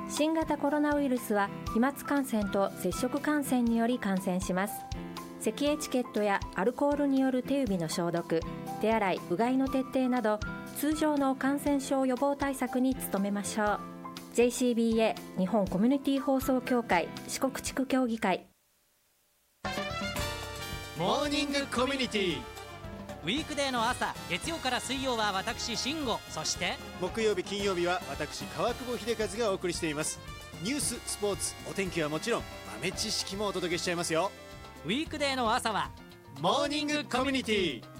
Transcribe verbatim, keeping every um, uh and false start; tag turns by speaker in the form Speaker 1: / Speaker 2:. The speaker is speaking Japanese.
Speaker 1: 新型コロナウイルスは飛沫感染と接触感染により感染します。咳エチケットやアルコールによる手指の消毒、手洗い、うがいの徹底など通常の感染症予防対策に努めましょう。 ジェイシービーエー 日本コミュニティ放送協会四国地区協議会。
Speaker 2: モーニングコミュニティ。
Speaker 3: ウィークデーの朝、月曜から水曜は私慎吾、そして
Speaker 2: 木曜日金曜日は私川久保秀和がお送りしています。ニュース、スポーツ、お天気はもちろん豆知識もお届けしちゃいますよ。
Speaker 3: ウィークデーの朝は
Speaker 2: モーニングコミュニティ。